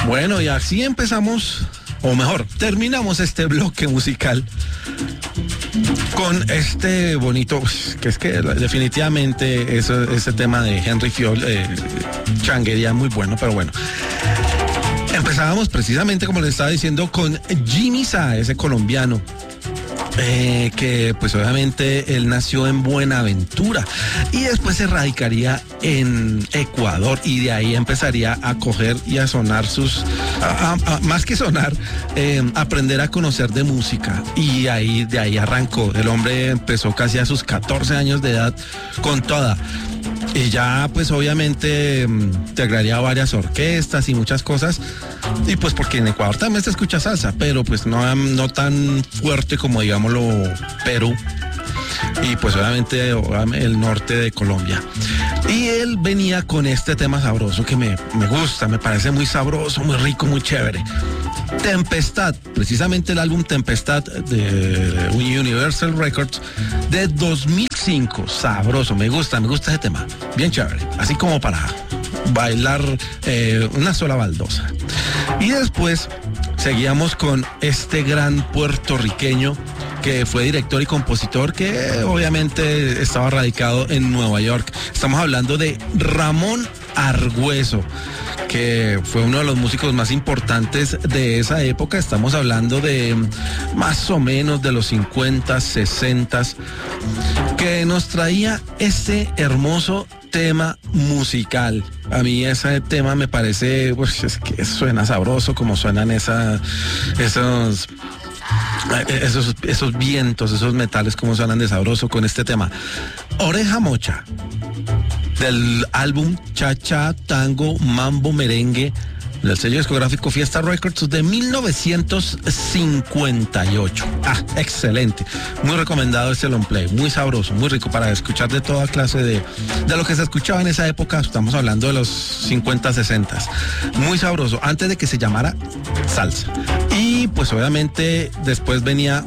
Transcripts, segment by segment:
Bueno, y así empezamos, o mejor, terminamos este bloque musical con este bonito, que es que definitivamente ese tema de Henry Fiol, changuería muy bueno, pero bueno. Empezábamos precisamente, como les estaba diciendo, con Jimmy Sá, ese colombiano. Que pues obviamente él nació en Buenaventura y después se radicaría en Ecuador y de ahí empezaría a coger y a sonar más que sonar, aprender a conocer de música, y de ahí arrancó. El hombre empezó casi a sus 14 años de edad con toda. Y ya pues obviamente integraría varias orquestas y muchas cosas, y pues porque en Ecuador también se escucha salsa, pero pues no tan fuerte como digámoslo Perú y pues obviamente el norte de Colombia. Y él venía con este tema sabroso que me gusta, me parece muy sabroso, muy rico, muy chévere. Tempestad, precisamente el álbum Tempestad de Universal Records de 2005, sabroso, me gusta ese tema, bien chévere, así como para bailar una sola baldosa. Y después seguíamos con este gran puertorriqueño que fue director y compositor, que obviamente estaba radicado en Nueva York. Estamos hablando de Ramón Argüeso, que fue uno de los músicos más importantes de esa época. Estamos hablando de más o menos de los 50, 60, que nos traía este hermoso tema musical. A mí ese tema me parece, pues es que suena sabroso, como suenan esos vientos, esos metales, como suenan de sabroso con este tema. Oreja Mocha, del álbum Cha Cha, Tango, Mambo, Merengue, del sello discográfico Fiesta Records de 1958. Excelente. Muy recomendado este long play, muy sabroso, muy rico para escuchar de toda clase de lo que se escuchaba en esa época. Estamos hablando de los 50, 60. Muy sabroso, antes de que se llamara salsa. Y pues obviamente después venía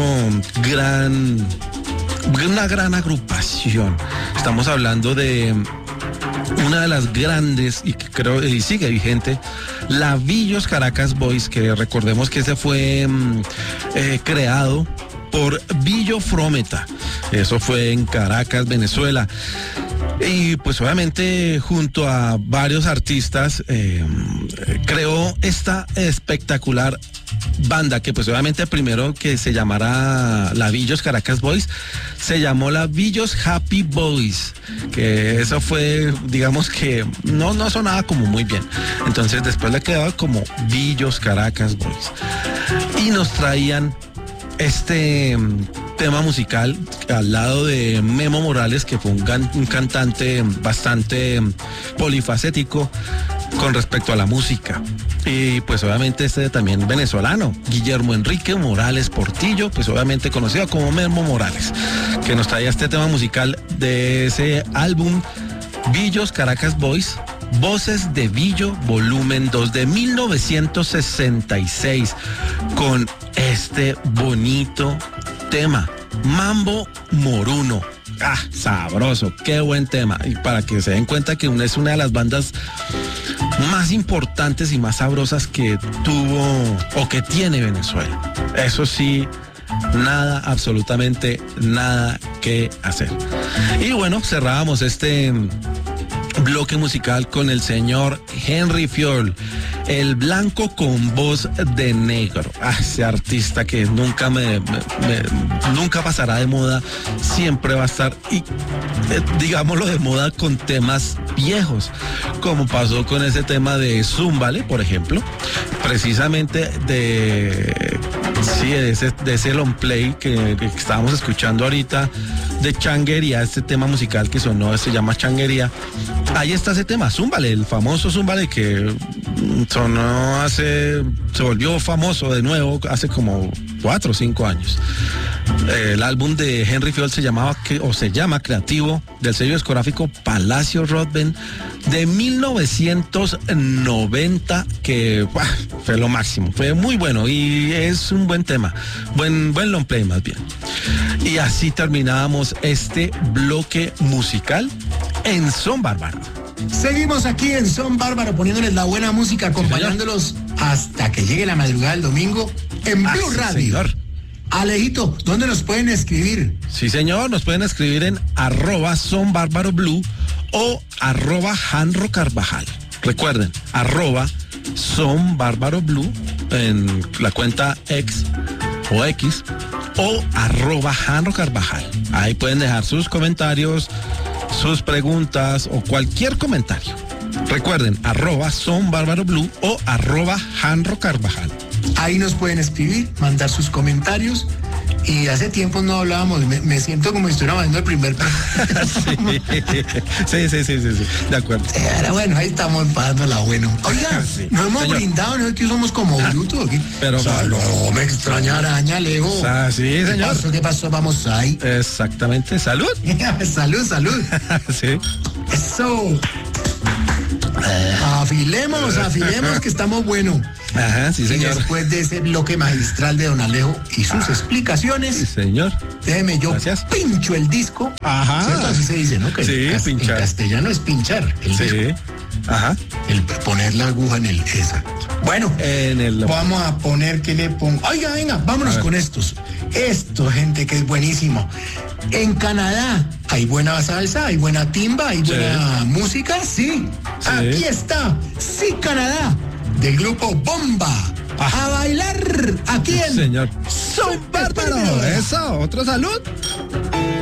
una gran agrupación. Estamos hablando de una de las grandes, y que creo y sigue vigente, la Villos Caracas Boys, que recordemos que ese fue creado por Villo Frometa. Eso fue en Caracas, Venezuela. Y pues obviamente junto a varios artistas creó esta espectacular banda, que pues obviamente primero que se llamara la Villos Caracas Boys, se llamó la Villos Happy Boys, que eso fue, digamos que no sonaba como muy bien, entonces después le quedaba como Villos Caracas Boys, y nos traían este tema musical al lado de Memo Morales, que fue un cantante bastante polifacético con respecto a la música. Y pues obviamente este también venezolano, Guillermo Enrique Morales Portillo, pues obviamente conocido como Memo Morales, que nos traía este tema musical de ese álbum Villos Caracas Boys, Voces de Villo, volumen 2 de 1966, con este bonito tema, Mambo Moruno. Sabroso, qué buen tema. Y para que se den cuenta que es una de las bandas más importantes y más sabrosas que tuvo o que tiene Venezuela. Eso sí, absolutamente nada que hacer. Y bueno, cerrábamos este bloque musical con el señor Henry Fiol, el blanco con voz de negro. Ese artista que nunca nunca pasará de moda, siempre va a estar, y digámoslo, de moda con temas viejos, como pasó con ese tema de Zúmbale, por ejemplo, precisamente de ese long play que estábamos escuchando ahorita, de Changuería, este tema musical que sonó, se llama Changuería. Ahí está ese tema, Zúmbale, el famoso Zúmbale, que sonó se volvió famoso de nuevo hace como 4 o 5 años. El álbum de Henry Fiol se llama Creativo, del sello discográfico Palacio Rodben de 1990, que fue lo máximo, fue muy bueno y es un buen tema, buen long play más bien. Y así terminábamos este bloque musical en Son Bárbaro. Seguimos aquí en Son Bárbaro poniéndoles la buena música, acompañándolos hasta que llegue la madrugada del domingo en Blue sí, Radio. señor. Alejito, ¿dónde nos pueden escribir? Sí, señor, nos pueden escribir en @sonbarbaroblue o @janrocarvajal. Recuerden, @sonbarbaroblue en la cuenta X o X o @janrocarvajal. Ahí pueden dejar sus comentarios, sus preguntas o cualquier comentario. Recuerden, @sonbarbaroblue o @janrocarvajal. Ahí nos pueden escribir, mandar sus comentarios. Y hace tiempo no hablábamos, me siento como si estuviéramos haciendo el primer Sí, de acuerdo. Pero bueno, ahí estamos pasándola bueno. Oiga, Sí, no hemos señor. brindado, ¿no? Que somos como brutos aquí. Pero- no me extraña araña, Leo. Sí, señor. ¿Qué pasó? Vamos ahí. Exactamente, salud. Salud, salud. Sí. Eso. Afilemos que estamos buenos. Ajá, sí, Y señor. después de ese bloque magistral de don Alejo y sus Sí, explicaciones, señor. déjeme yo Gracias. pincho el disco. Ajá. ¿Cierto? Así se dice, ¿no? Que Sí, en pinchar. castellano es pinchar el disco. Sí. Ajá. El poner la aguja en el esa. Bueno, En el. vamos a poner que le pongo. Oiga, venga, vámonos A ver. con estos. Esto, gente, que es buenísimo. En Canadá hay buena salsa, hay buena timba, hay buena música, sí. Sí. Aquí está, sí, Canadá, del grupo Bomba. A bailar aquí en Señor. Son Bárbaro. Eso, otro salud.